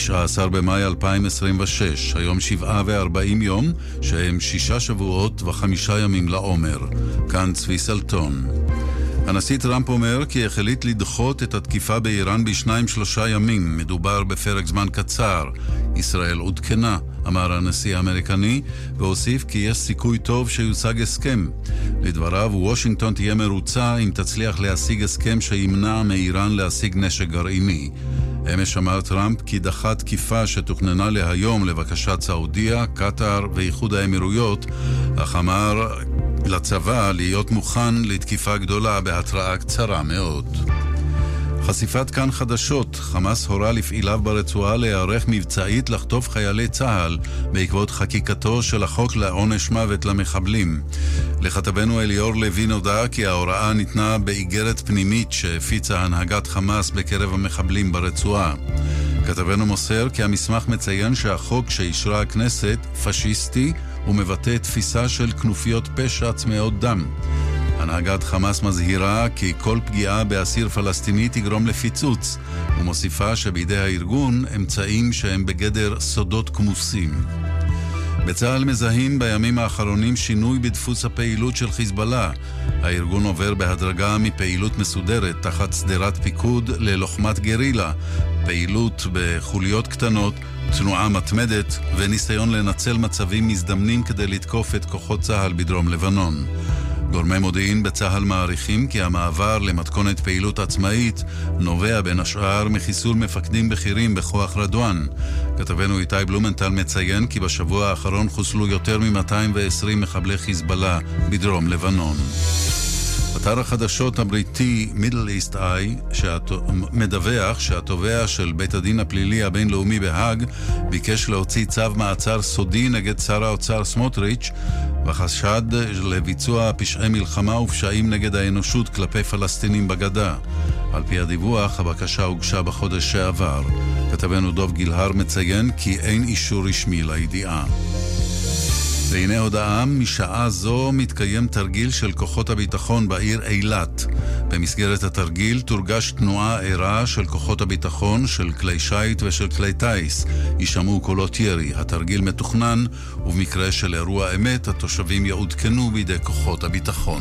19 במאי 2026, היום 7:40 יום, שהם 6 שבועות ו5 ימים לעומר. כאן צבי סלטון. הנשיא טראמפ אומר כי החליט לדחות את התקיפה באיראן ב2-3 ימים. מדובר בפרק זמן קצר. ישראל עודכנה, אמר הנשיא האמריקני, והוסיף כי יש סיכוי טוב שיושג הסכם. לדבריו, וושינגטון תהיה מרוצה אם תצליח להשיג הסכם שימנע מאיראן להשיג נשק גרעיני. אמש אמר טראמפ כי דחה תקיפה שתוכננה להיום לבקשת סעודיה, קטר ואיחוד האמירויות, אך אמר לצבא להיות מוכן לתקיפה גדולה בהתראה קצרה מאוד. חשיפת כאן חדשות, חמאס הורה לפעיליו ברצועה להיערך מבצעית לחטוף חיילי צה"ל בעקבות חקיקתו של החוק לעונש מוות למחבלים. לכתבנו אליאור לוי נודע כי ההוראה ניתנה באיגרת פנימית שהפיצה הנהגת חמאס בקרב המחבלים ברצועה. כתבנו מוסר כי המסמך מציין שהחוק שאישרה הכנסת פשיסטי ומבטא תפיסה של כנופיות פשע צמאות דם. הנהגת חמאס מזהירה כי כל פגיעה באסיר פלסטיני תגרום לפיצוץ, ומוסיפה שבידי הארגון אמצעים שהם בגדר סודות כמוסים. בצה"ל מזהים בימים האחרונים שינוי בדפוס הפעילות של חיזבאללה. הארגון עובר בהדרגה מפעילות מסודרת תחת סדרת פיקוד ללוחמת גרילה, פעילות בחוליות קטנות, תנועה מתמדת וניסיון לנצל מצבים מזדמנים כדי לתקוף את כוחות צה"ל בדרום לבנון. גורמי מודיעין בצה"ל מעריכים כי המעבר למתכונת פעילות עצמאית נובע בין השאר מחיסול מפקדים בכירים בכוח רדואן. כתבנו איתי בלומנטל מציין כי בשבוע האחרון חוסלו יותר מ-220 מחבלי חיזבאללה בדרום לבנון. אתר החדשות הבריטי מידל איסט איי מדווח שהתובע של בית הדין הפלילי הבינלאומי בהאג ביקש להוציא צו מעצר סודי נגד שר האוצר סמוטריץ' בחשד לביצוע פשעי מלחמה ופשעים נגד האנושות כלפי פלסטינים בגדה. על פי הדיווח, הבקשה הוגשה בחודש שעבר. כתבנו דוב גילהר מציין כי אין אישור רשמי לידיעה. והנה הודעה, משעה זו מתקיים תרגיל של כוחות הביטחון בעיר אילת. במסגרת התרגיל תורגש תנועה ערה של כוחות הביטחון, של כלי שייט ושל כלי טייס. יישמעו קולות ירי. התרגיל מתוכנן, ובמקרה של אירוע אמת, התושבים יעודכנו בידי כוחות הביטחון.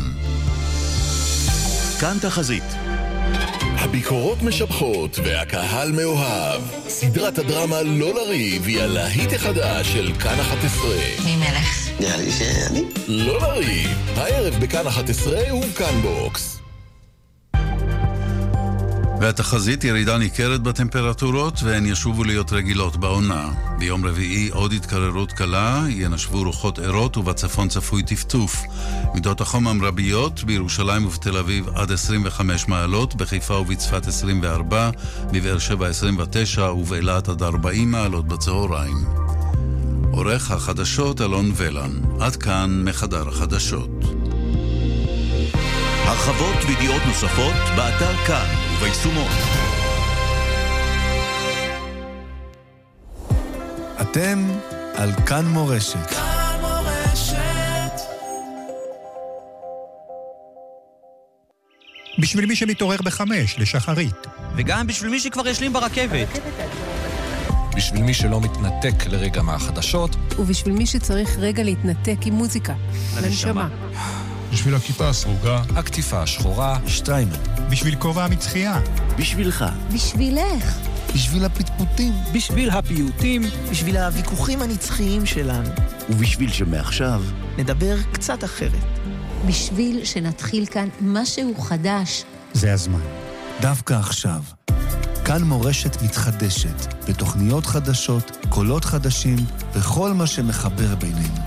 כאן תחזית. הביקורות משבחות והקהל מאוהב. סדרת הדרמה לא לריב היא הלהיט החדש של כאן 11. מי מלך? נראה לי שאני. לא לריב, הערב בכאן 11 הוא כאן בוקס. והתחזית ירידה ניכרת בטמפרטורות והן ישובו להיות רגילות בעונה. ביום רביעי עוד התקררות קלה, ינשבו רוחות ערות ובצפון צפוי טפטוף. מידות החום המרביות בירושלים ובתל אביב עד 25 מעלות, בחיפה ובצפת 24, בבאר שבע 29 ובאילת עד 40 מעלות בצהריים. עורך החדשות אלון ולן. עד כאן מחדר החדשות. הרחבות וידיעות נוספות באתר כאן וביישומון. אתם על כאן מורשת. כאן מורשת. בשביל מי שמתעורר ב5 לשחרית. וגם בשביל מי שכבר ישלים ברכבת. בשביל מי שלא מתנתק לרגע מהחדשות. ובשביל מי שצריך רגע להתנתק עם מוזיקה. לנשמה. בשביל הכיפה הסרוגה, הכתיפה השחורה, שטריימל. בשביל כובע המצחייה. בשבילך. בשבילך. בשביל הפטפוטים. בשביל הפיוטים. בשביל הוויכוחים הנצחיים שלנו. ובשביל שמעכשיו נדבר קצת אחרת. בשביל שנתחיל כאן משהו חדש. זה הזמן. דווקא עכשיו. כאן מורשת מתחדשת, בתוכניות חדשות, קולות חדשים, וכל מה שמחבר בינינו.